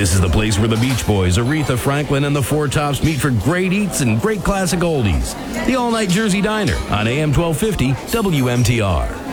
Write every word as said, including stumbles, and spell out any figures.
This is the place where the Beach Boys, Aretha Franklin, and the Four Tops meet for great eats and great classic oldies. The All Night Jersey Diner on A M twelve fifty W M T R.